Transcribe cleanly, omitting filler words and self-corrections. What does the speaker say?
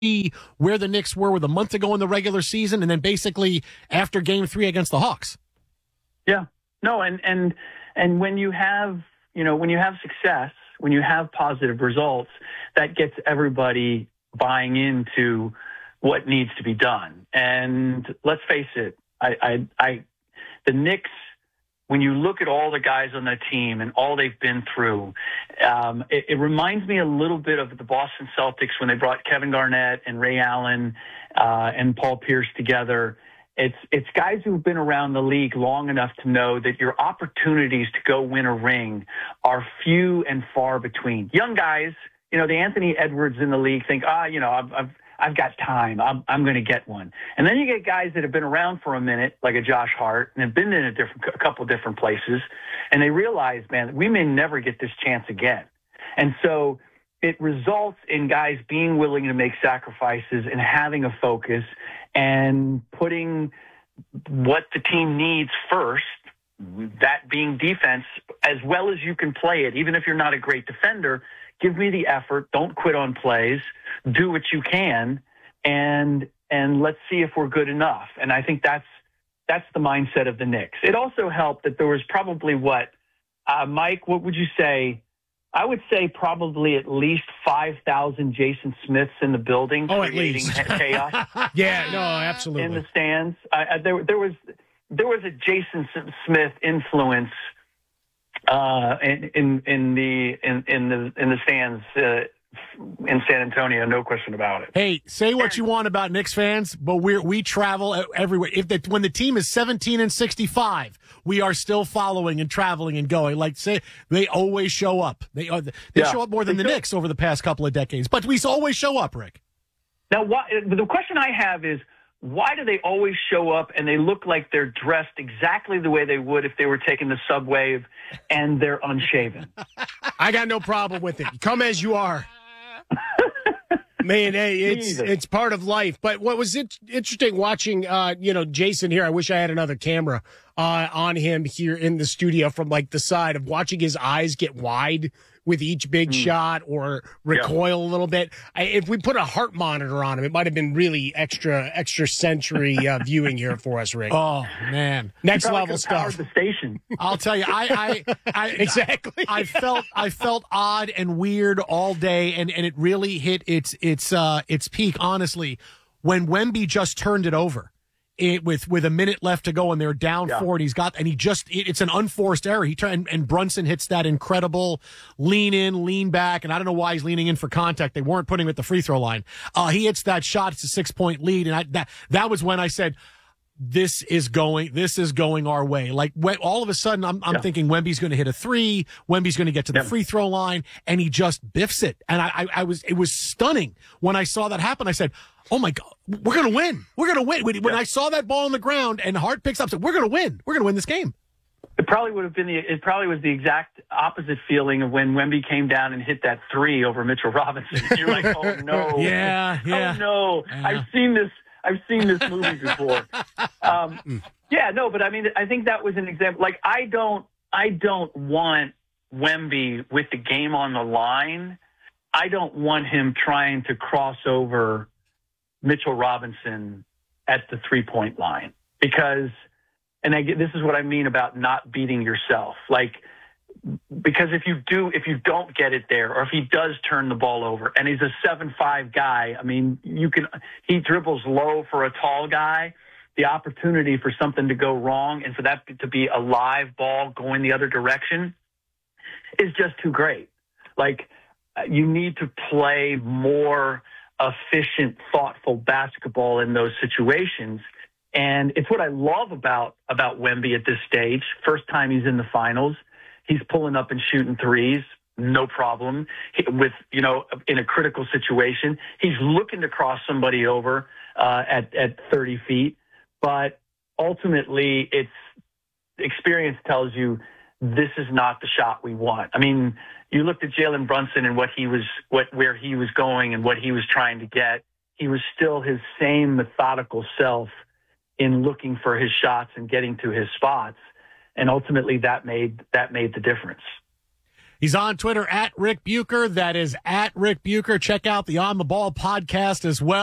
where the Knicks were with a month to go in the regular season, and then basically after Game 3 against the Hawks. Yeah, no, and when you have success, when you have positive results, that gets everybody buying into what needs to be done. And let's face it, the Knicks, when you look at all the guys on that team and all they've been through, it reminds me a little bit of the Boston Celtics when they brought Kevin Garnett and Ray Allen and Paul Pierce together. It's guys who've been around the league long enough to know that your opportunities to go win a ring are few and far between. Young guys, the Anthony Edwards in the league think, I've got time. I'm going to get one. And then you get guys that have been around for a minute, like a Josh Hart, and have been in a couple different places, and they realize, man, we may never get this chance again. And so it results in guys being willing to make sacrifices and having a focus and putting what the team needs first, that being defense, as well as you can play it. Even if you're not a great defender, give me the effort. Don't quit on plays. Do what you can, and let's see if we're good enough. And I think that's the mindset of the Knicks. It also helped that there was probably Mike, what would you say? I would say probably at least 5,000 Jason Smiths in the building creating chaos. Yeah, no, absolutely. In the stands. There was a Jason Smith influence in the stands in San Antonio, no question about it. Hey, say what you want about Knicks fans, but we travel everywhere. When the team is 17-65, we are still following and traveling and going. Like, say, they always show up. They show up more than the Knicks over the past couple of decades, but we always show up, Rick. Now, the question I have is, why do they always show up and they look like they're dressed exactly the way they would if they were taking the subway and they're unshaven? I got no problem with it. Come as you are. Man, hey, it's part of life. But what was interesting watching, Jason here, I wish I had another camera on him here in the studio from like the side of watching his eyes get wide with each big shot or recoil a little bit. If we put a heart monitor on him, it might have been really extra century viewing here for us, Rick. Oh man, next level stuff. The station. I'll tell you, I exactly. I felt odd and weird all day, and it really hit its peak. Honestly, when Wemby just turned it over. With a minute left to go and they're down 4 and it's an unforced error. And Brunson hits that incredible lean in, lean back. And I don't know why he's leaning in for contact. They weren't putting him at the free throw line. He hits that shot. It's a 6-point lead. And that was when I said, this is going our way. Like all of a sudden I'm thinking Wemby's going to hit a 3. Wemby's going to get to the free throw line and he just biffs it. And it was stunning when I saw that happen. I said, oh my God, we're going to win. We're going to win. When I saw that ball on the ground and Hart picks up, I said, we're going to win. We're going to win this game. It probably was the exact opposite feeling of when Wemby came down and hit that 3 over Mitchell Robinson. You're like, oh no. Yeah. Oh no. Yeah. I've seen this movie before. But I mean, I think that was an example. Like, I don't want Wemby with the game on the line. I don't want him trying to cross over Mitchell Robinson at the 3-point line because this is what I mean about not beating yourself. Like, because if you don't get it there, or if he does turn the ball over and he's a 7'5" guy, I mean, he dribbles low for a tall guy. The opportunity for something to go wrong and for that to be a live ball going the other direction is just too great. Like, you need to play more efficient, thoughtful basketball in those situations. And it's what I love about Wemby at this stage. First time he's in the finals, he's pulling up and shooting threes, no problem. In a critical situation, he's looking to cross somebody over at 30 feet. But ultimately, experience tells you this is not the shot we want. I mean, you looked at Jalen Brunson and where he was going and what he was trying to get. He was still his same methodical self in looking for his shots and getting to his spots. And ultimately that made the difference. He's on Twitter at Rick Bucher. That is at Rick Bucher. Check out the On the Ball podcast as well.